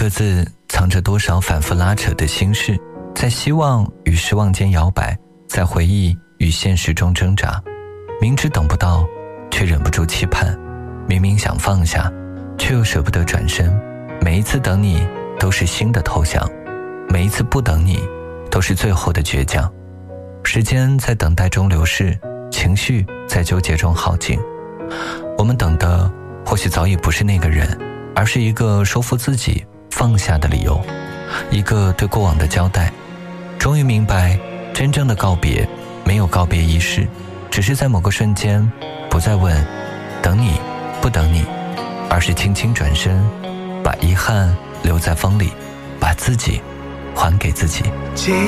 个字藏着多少反复拉扯的心事，在希望与失望间摇摆，在回忆与现实中挣扎。明知等不到，却忍不住期盼，明明想放下，却又舍不得转身。每一次等你都是新的投降，每一次不等你都是最后的倔强。时间在等待中流逝，情绪在纠结中耗尽。我们等的或许早已不是那个人，而是一个说服自己放下的理由，一个对过往的交代。终于明白，真正的告别没有告别仪式，只是在某个瞬间不再问等你不等你，而是轻轻转身，把遗憾留在风里，把自己还给自己。